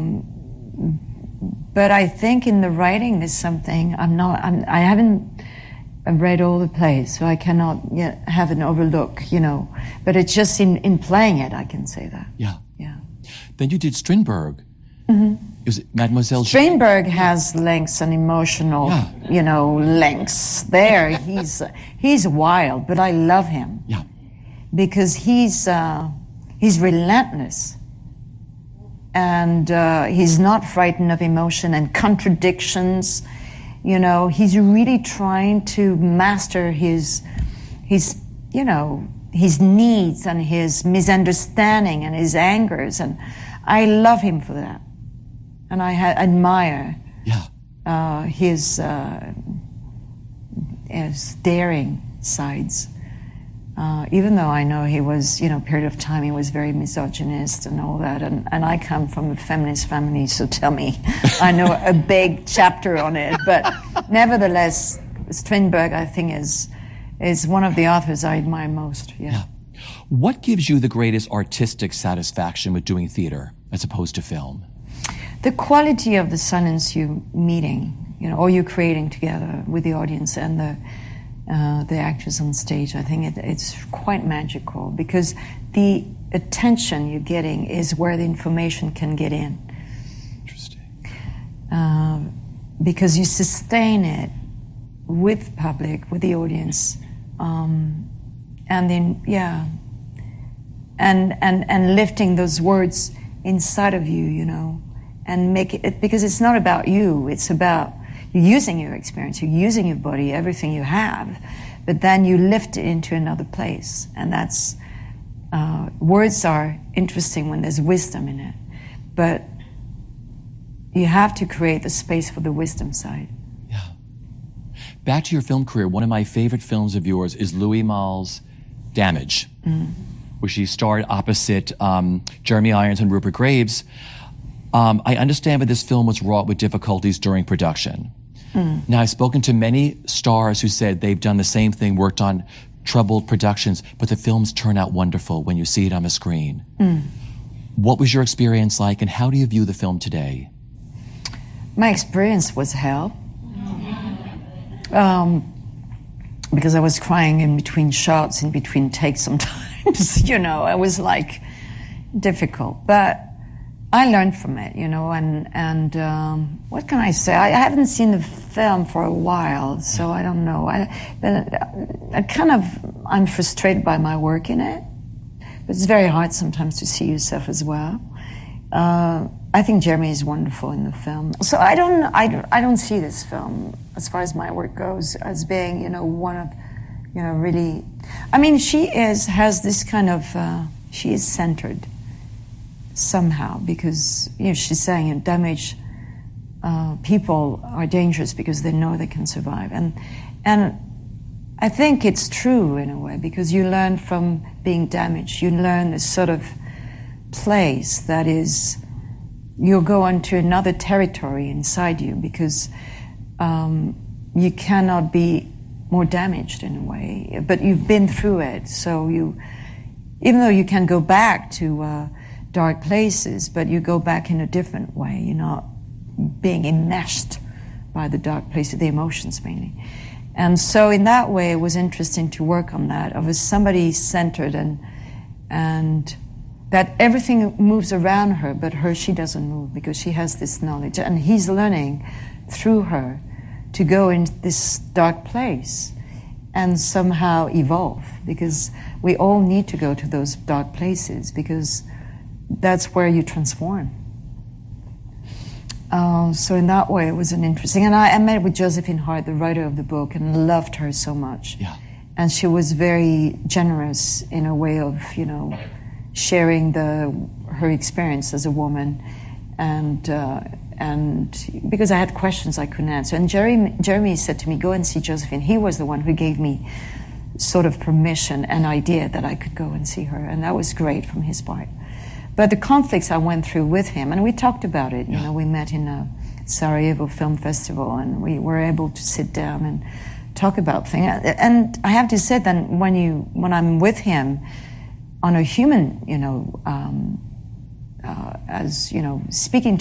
But I think in the writing there's something I haven't read all the plays, so I cannot yet have an overlook, But it's just in playing it, I can say that. Yeah. Yeah. Then you did Strindberg. Mm-hmm. Is it Mademoiselle? Strindberg has lengths and emotional, lengths. There, he's wild, but I love him. Yeah. Because he's relentless. And he's not frightened of emotion and contradictions. He's really trying to master his needs and his misunderstanding and his angers. And I love him for that. And I admire his daring sides. Even though I know he was, period of time, he was very misogynist and all that. And I come from a feminist family, so tell me, I know a big chapter on it. But nevertheless, Strindberg, I think, is one of the authors I admire most. Yeah. What gives you the greatest artistic satisfaction with doing theater as opposed to film? The quality of the silence you're meeting, or you're creating together with the audience and the actors on stage. I think it's quite magical because the attention you're getting is where the information can get in. Interesting. Because you sustain it with the public, with the audience, and then and lifting those words inside of you, and make it, because it's not about you, it's about you're using your experience, you're using your body, everything you have, but then you lift it into another place. And that's, words are interesting when there's wisdom in it, but you have to create the space for the wisdom side. Yeah. Back to your film career, one of my favorite films of yours is Louis Malle's Damage, where she starred opposite Jeremy Irons and Rupert Graves. I understand that this film was wrought with difficulties during production. Now, I've spoken to many stars who said they've done the same thing, worked on troubled productions, but the films turn out wonderful when you see it on the screen. What was your experience like, and how do you view the film today? My experience was hell. Because I was crying in between shots, in between takes sometimes, it was like difficult. But I learned from it, and what can I say? I haven't seen the film for a while, so I don't know. I'm frustrated by my work in it, but it's very hard sometimes to see yourself as well. I think Jeremy is wonderful in the film, so I don't see this film, as far as my work goes, as being one of really. I mean, she has this kind of she is centered somehow, because she's saying damaged people are dangerous because they know they can survive, and I think it's true in a way, because you learn from being damaged. You learn this sort of place that is, you'll go into another territory inside you, because you cannot be more damaged in a way, but you've been through it. So even though you can go back to dark places, but you go back in a different way. You're not being enmeshed by the dark places, the emotions mainly. And so in that way, it was interesting to work on that, of somebody centered and that everything moves around her, but she doesn't move, because she has this knowledge. And he's learning through her to go in this dark place and somehow evolve, because we all need to go to those dark places, because that's where you transform. So in that way, it was an interesting. And I met with Josephine Hart, the writer of the book, and loved her so much. Yeah. And she was very generous in a way of, sharing her experience as a woman, and because I had questions I couldn't answer. And Jeremy said to me, "Go and see Josephine." He was the one who gave me sort of permission and idea that I could go and see her, and that was great from his part. But the conflicts I went through with him, and we talked about it. Yeah. We met in a Sarajevo Film Festival, and we were able to sit down and talk about things. And I have to say that when I'm with him on a human, as speaking